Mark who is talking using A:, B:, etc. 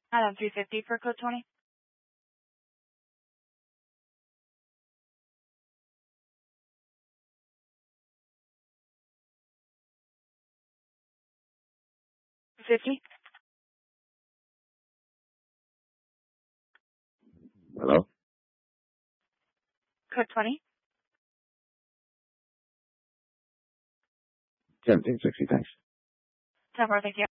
A: Adam 350 for code 20. $50.
B: Hello?
A: Code 20.
B: 1760, thanks.
A: 10 more, thank you.